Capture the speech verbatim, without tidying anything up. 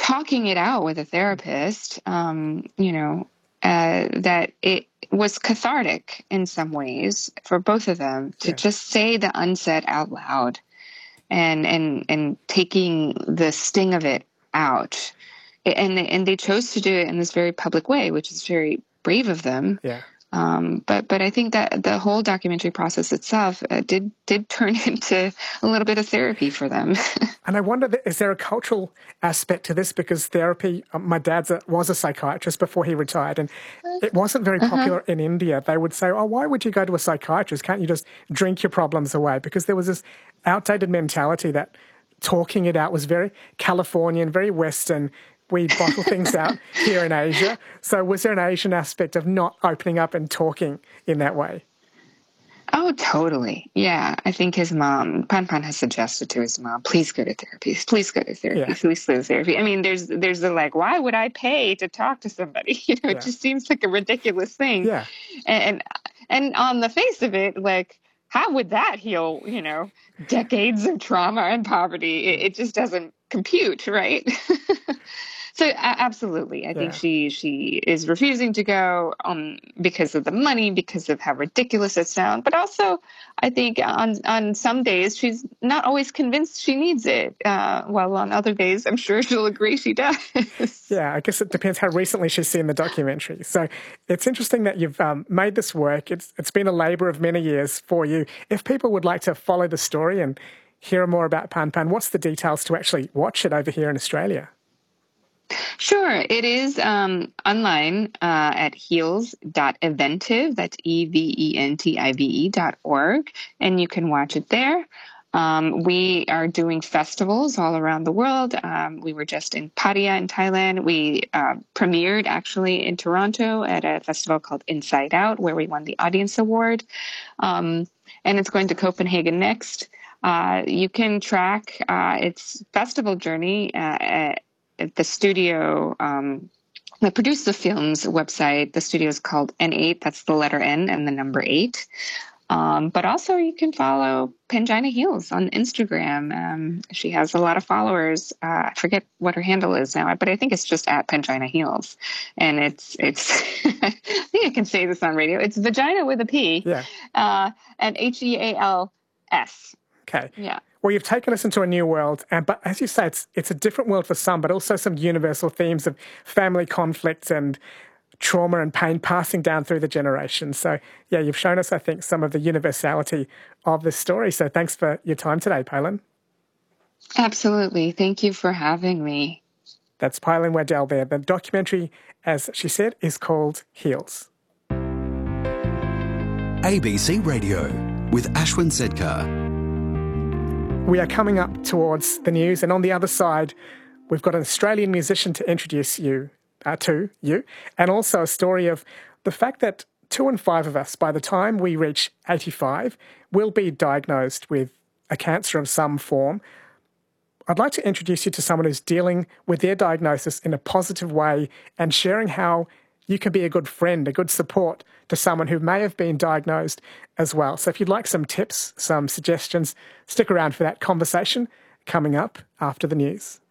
talking it out with a therapist, um, you know, uh, that it was cathartic in some ways for both of them to Yeah. just say the unsaid out loud, and and and taking the sting of it out. And they, and they chose to do it in this very public way, which is very brave of them. Yeah. Um, but but I think that the whole documentary process itself uh, did did turn into a little bit of therapy for them. And I wonder, is there a cultural aspect to this? Because therapy, uh, my dad was a psychiatrist before he retired, and it wasn't very popular uh-huh. in India. They would say, oh, why would you go to a psychiatrist? Can't you just drink your problems away? Because there was this outdated mentality that talking it out was very Californian, very Western. We bottle things out here in Asia. So was there an Asian aspect of not opening up and talking in that way? Oh, totally. Yeah. I think his mom, Pan Pan has suggested to his mom, please go to therapy. Please go to therapy. Yeah. Please go to therapy. I mean, there's there's the like, why would I pay to talk to somebody? You know, yeah. it just seems like a ridiculous thing. Yeah. And, and on the face of it, like, how would that heal, you know, decades of trauma and poverty? It, it just doesn't compute, right? So uh, absolutely, I yeah. think she she is refusing to go um, because of the money, because of how ridiculous it sounds. But also, I think on on some days she's not always convinced she needs it. Uh, while on other days, I'm sure she'll agree she does. Yeah, I guess it depends how recently she's seen the documentary. So it's interesting that you've um, made this work. It's it's been a labour of many years for you. If people would like to follow the story and hear more about Pan Pan, what's the details to actually watch it over here in Australia? Sure. It is um, online uh, at heals dot eventive, that's E V E N T I V E dot org, and you can watch it there. Um, we are doing festivals all around the world. Um, we were just in Pattaya in Thailand. We uh, premiered actually in Toronto at a festival called Inside Out, where we won the Audience Award. Um, and it's going to Copenhagen next. Uh, you can track uh, its festival journey uh, at the studio um, that produced the film's website. The studio is called N eight. That's the letter N and the number eight. Um, but also you can follow Pangina Heals on Instagram. Um, she has a lot of followers. Uh, I forget what her handle is now, but I think it's just at Pangina Heals. And it's, it's, I think I can say this on radio. It's vagina with a P. Yeah. Uh, and H E A L S. Okay. Yeah. Well, you've taken us into a new world, and but as you say, it's it's a different world for some, but also some universal themes of family conflict and trauma and pain passing down through the generations. So, yeah, you've shown us, I think, some of the universality of this story. So thanks for your time today, Palin. Absolutely. Thank you for having me. That's Palin Waddell there. The documentary, as she said, is called Heals. A B C Radio with Ashwin Sedkar. We are coming up towards the news, and on the other side, we've got an Australian musician to introduce you uh, to you, and also a story of the fact that two in five of us, by the time we reach eighty-five, will be diagnosed with a cancer of some form. I'd like to introduce you to someone who's dealing with their diagnosis in a positive way and sharing how you can be a good friend, a good support to someone who may have been diagnosed as well. So if you'd like some tips, some suggestions, stick around for that conversation coming up after the news.